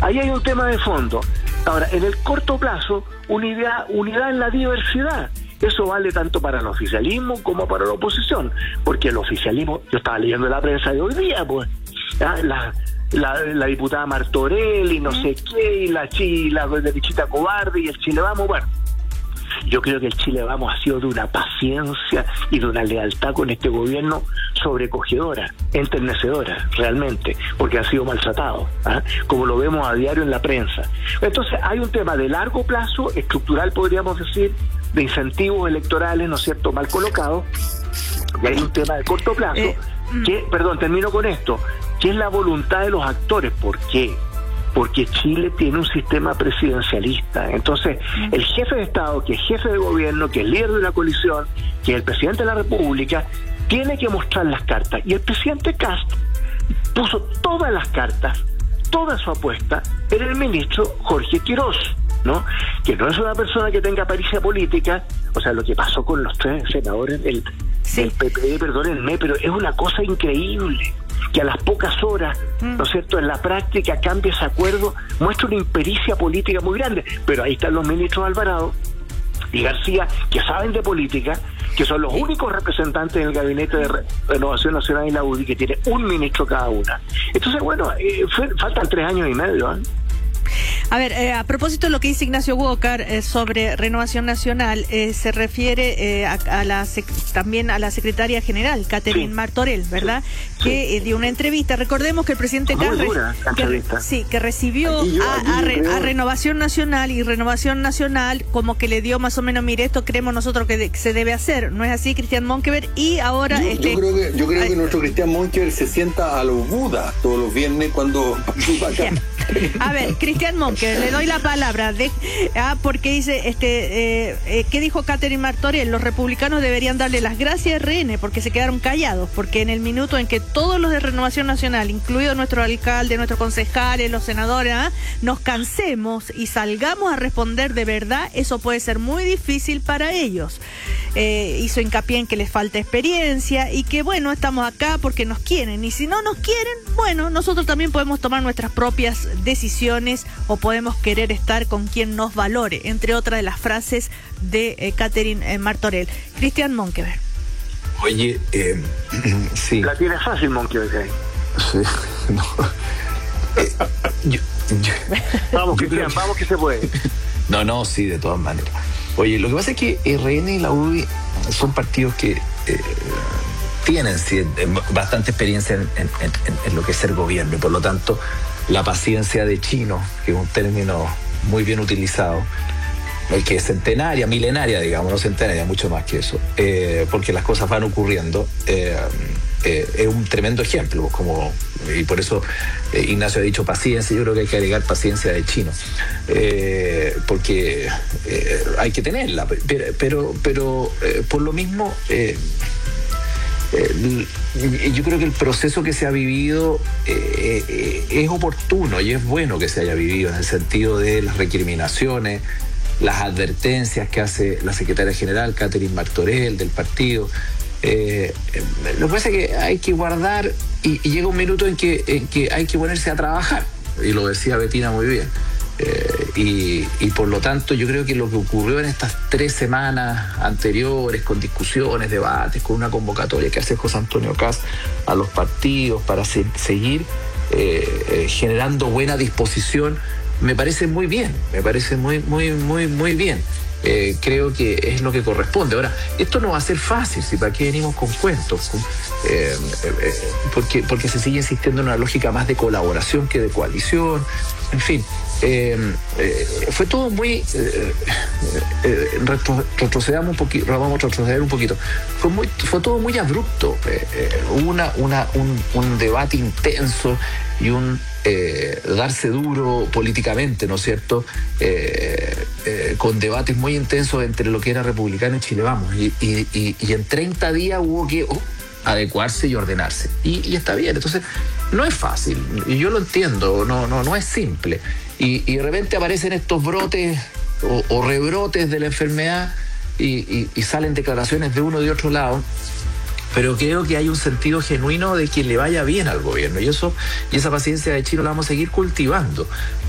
ahí hay un tema de fondo. Ahora, en el corto plazo, unidad en la diversidad. Eso vale tanto para el oficialismo como para la oposición, porque el oficialismo, yo estaba leyendo la prensa de hoy día, pues, la diputada Martorell y no sé qué, y la derechita cobarde y el Chile Vamos, bueno. Yo creo que el Chile Vamos ha sido de una paciencia y de una lealtad con este gobierno sobrecogedora, enternecedora, realmente, porque han sido maltratados, como lo vemos a diario en la prensa. Entonces hay un tema de largo plazo, estructural podríamos decir, de incentivos electorales, ¿no es cierto?, mal colocados, y hay un tema de corto plazo, termino con esto, que es la voluntad de los actores. ¿Por qué? Porque Chile tiene un sistema presidencialista. Entonces, el jefe de Estado, que es jefe de gobierno, que es líder de una coalición, que es el presidente de la República, tiene que mostrar las cartas. Y el presidente Kast puso todas las cartas, toda su apuesta, en el ministro Jorge Quirós, ¿no? Que no es una persona que tenga pericia política. O sea, lo que pasó con los 3 senadores del PPD, perdónenme, pero es una cosa increíble, que a las pocas horas, ¿no es cierto?, en la práctica cambia ese acuerdo, muestra una impericia política muy grande. Pero ahí están los ministros Alvarado y García, que saben de política, que son los únicos representantes del Gabinete de Renovación Nacional y la UDI, que tiene un ministro cada una. Entonces, bueno, faltan 3 años y medio, ¿eh? A ver, a propósito de lo que dice Ignacio Walker sobre Renovación Nacional, se refiere también a la secretaria general, Catherine Martorell, ¿verdad? Sí. Que dio una entrevista. Recordemos que el presidente que recibió a Renovación Nacional, y Renovación Nacional como que le dio más o menos, mire, esto creemos nosotros que se debe hacer. ¿No es así, Cristian Monkeberg? Y ahora... Yo creo que nuestro Cristian Monkeberg se sienta a los Buda todos los viernes cuando participa acá. A ver, Cristian Monkeberg, le doy la palabra, porque dice, ¿qué dijo Catherine Martorell? Los republicanos deberían darle las gracias a RN porque se quedaron callados, porque en el minuto en que todos los de Renovación Nacional, incluido nuestro alcalde, nuestros concejales, los senadores, nos cansemos y salgamos a responder de verdad, eso puede ser muy difícil para ellos. Hizo hincapié en que les falta experiencia y que, bueno, estamos acá porque nos quieren, y si no nos quieren, bueno, nosotros también podemos tomar nuestras propias decisiones o podemos querer estar con quien nos valore, entre otras de las frases de Catherine Martorell. Cristian Monkeberg. Oye, sí. La tiene fácil, Monkeberg. Sí, no. Vamos, Cristian, vamos que se puede. No, sí, de todas maneras. Oye, lo que pasa es que RN y la UDI son partidos que tienen bastante experiencia en lo que es ser gobierno, y por lo tanto la paciencia de chino, que es un término muy bien utilizado, que es centenaria, milenaria, digamos, no centenaria, mucho más que eso, porque las cosas van ocurriendo, es un tremendo ejemplo, y por eso Ignacio ha dicho paciencia. Yo creo que hay que agregar paciencia de chino, porque hay que tenerla, pero por lo mismo yo creo que el proceso que se ha vivido es oportuno y es bueno que se haya vivido, en el sentido de las recriminaciones, las advertencias que hace la secretaria general Catherine Martorell del partido. Lo que pasa es que hay que guardar, y llega un minuto en que hay que ponerse a trabajar, y lo decía Betina muy bien. Y por lo tanto yo creo que lo que ocurrió en estas 3 semanas anteriores, con discusiones, debates, con una convocatoria que hace José Antonio Kast a los partidos para seguir generando buena disposición, me parece muy bien, me parece muy bien. Creo que es lo que corresponde. Ahora, esto no va a ser fácil, si para qué venimos con cuentos, porque se sigue insistiendo en una lógica más de colaboración que de coalición, en fin. Fue todo muy retrocedamos un poquito, vamos a retroceder un poquito. Fue todo muy abrupto. Hubo un debate intenso y un darse duro políticamente, ¿no es cierto? Con debates muy intensos entre lo que era republicano y Chile Vamos, y en 30 días hubo que adecuarse y ordenarse, y está bien. Entonces no es fácil, y yo lo entiendo, no es simple, y de repente aparecen estos brotes o rebrotes de la enfermedad, y salen declaraciones de uno y de otro lado, pero creo que hay un sentido genuino de que le vaya bien al gobierno, y esa paciencia de chino la vamos a seguir cultivando.